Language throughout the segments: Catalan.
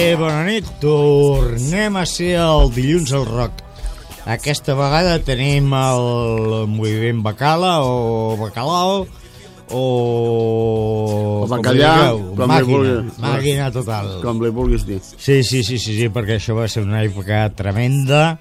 Bona nit, tornem a ser el dilluns al rock. Aquesta vegada tenim el moviment Bacala o Bacalao o Bacallà, màquina total. Com li vulguis dir. Sí, perquè això va ser una època tremenda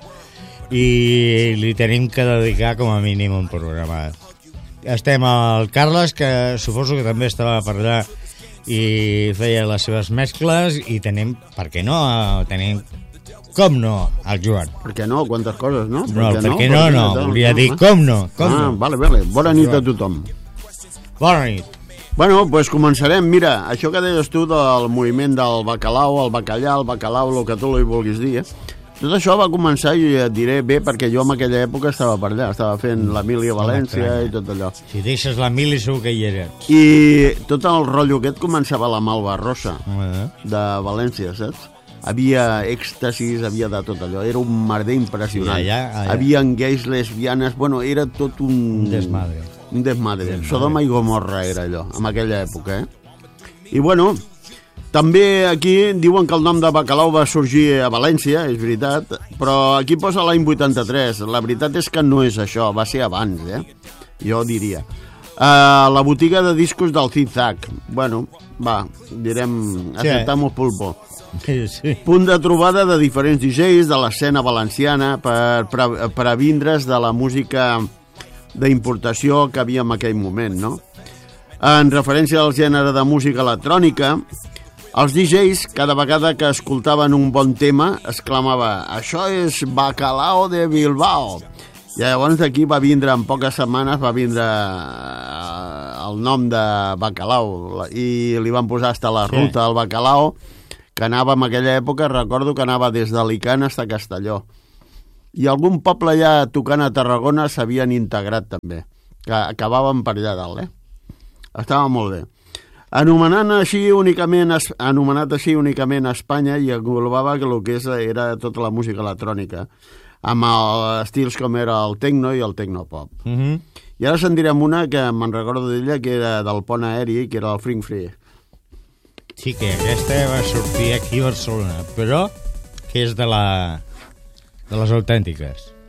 i li tenim que dedicar com a mínim un programa. Estem al Carles, que suposo que també estava per allà i feia les seves mescles, i tenim, per què no, tenim, com no, el Joan. Per què no? Quantes coses, no? Per què no, volia dir com no. Vale. Bona nit a tothom. Bona nit. Bueno, doncs començarem. Mira, això que deies tu del moviment del bacalao, el bacallà, el bacalao, el que tu li vulguis dir, tot això va començar, i et diré bé, perquè jo en aquella època estava per allà, estava fent l'Emília València i tot allò. Si deixes l'Emília segur que hi era. I tot el rotllo aquest començava a la Malvarrosa de València, saps? Havia èxtasis, havia de tot allò, era un merder impressionant. Havia gais, lesbianes, bueno, era tot un desmadre. Un desmadre. Sodoma i Gomorra era allò, en aquella època, I bueno, també aquí diuen que el nom de Bacalao va sorgir a València, és veritat, però aquí posa l'any 83. La veritat és que no és això, va ser abans, jo diria. La botiga de discos del Zig-Zag. Bueno, va, direm, aceptamos pulpo. Sí. Punt de trobada de diferents DJs de l'escena valenciana per a vindre's de la música d'importació que havia en aquell moment, no? En referència al gènere de música electrònica, els DJs, cada vegada que escoltaven un bon tema, exclamava: això és Bacalao de Bilbao. I llavors d'aquí va vindre, en poques setmanes, va vindre el nom de Bacalao, i li van posar hasta la ruta al Bacalao, que anava en aquella època, recordo que anava des d'Alicant fins a Castelló. I algun poble allà tocant a Tarragona s'havien integrat també, que acabaven per allà dalt, Estava molt bé. Anomenat així únicament a Espanya, i englobava que el que era tota la música electrònica, amb estils com era el techno i el tecnopop. I ara sentirem una que me'n recordo d'ella, que era del pont aeri, que era el Fring Free. Sí, que aquesta va sortir aquí a Barcelona, però que és de les autèntiques.